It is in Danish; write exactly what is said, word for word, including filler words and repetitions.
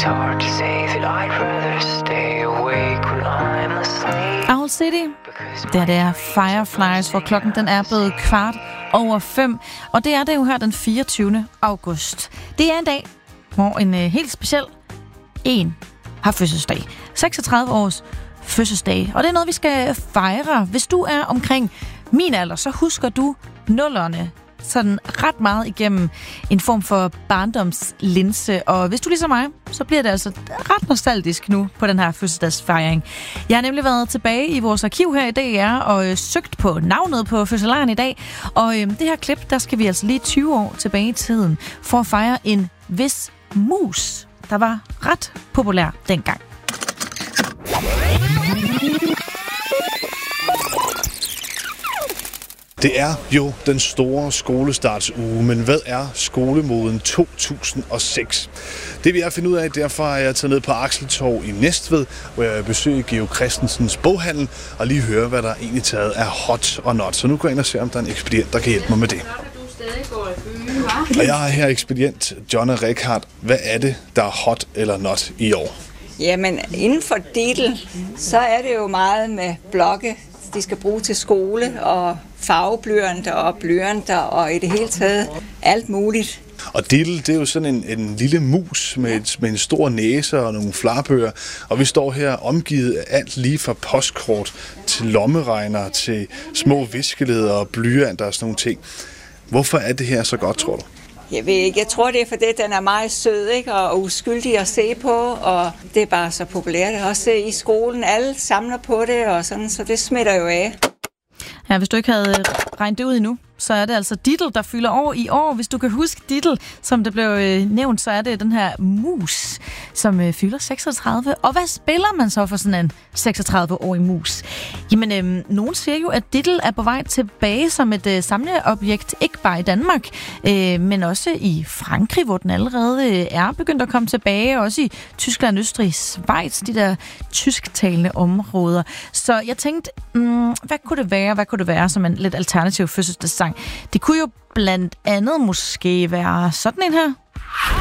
hard to say that I'd rather stay awake when I'm asleep. Owl City, der det er Fireflies, hvor klokken den er blevet kvart over fem. Og det er det jo her den fireogtyvende august. Det er en dag, hvor en øh, helt speciel en har fødselsdag. seksogtredive års fødselsdag. Og det er noget, vi skal fejre. Hvis du er omkring min alder, så husker du nullerne sådan ret meget igennem en form for barndomslinse. Og hvis du ligesom mig, så bliver det altså ret nostalgisk nu på den her fødselsdagsfejring. Jeg har nemlig været tilbage i vores arkiv her i D R og øh, søgt på navnet på fødselaren i dag. Og øh, det her klip, der skal vi altså lige tyve år tilbage i tiden for at fejre en vis mus, der var ret populær dengang. Det er jo den store skolestartsuge, men hvad er skolemoden to tusind og seks? Det vil jeg finde ud af, derfor er jeg taget ned på Axeltorv i Næstved, hvor jeg besøger Georg Christensens boghandel og lige høre, hvad der egentlig taget er hot og not. Så nu går jeg ind og ser, om der er en ekspedient, der kan hjælpe mig med det. Og jeg har her ekspedient Jonna Rickhardt. Hvad er det, der er hot eller not i år? Jamen, inden for Diddle, så er det jo meget med blokke, de skal bruge til skole, og farveblyanter og blyanter, og i det hele taget alt muligt. Og Diddle, det er jo sådan en, en lille mus med, et, med en stor næse og nogle flarbøger, og vi står her omgivet af alt lige fra postkort til lommeregner til små viskeleder og blyanter og sådan nogle ting. Hvorfor er det her så godt, tror du? Jeg ved ikke, jeg tror det er fordi, den er meget sød, ikke? Og uskyldig at se på, og det er bare så populært. Også i skolen, alle samler på det, og sådan, så det smitter jo af. Ja, hvis du ikke havde regnet det ud endnu, så er det altså Diddle, der fylder år i år. Hvis du kan huske Diddle, som det blev øh, nævnt, så er det den her mus, som øh, fylder seksogtredive. Og hvad spiller man så for sådan en seksogtredive-årig mus? Jamen, øh, nogen siger jo, at Diddle er på vej tilbage som et øh, samleobjekt, ikke bare i Danmark, øh, men også i Frankrig, hvor den allerede øh, er begyndt at komme tilbage, også i Tyskland, Østrig, Schweiz, de der tysktalende områder. Så jeg tænkte, mm, hvad kunne det være, hvad kunne det være som en lidt alternativ fødselsdagssang? Det kunne jo blandt andet måske være sådan en her.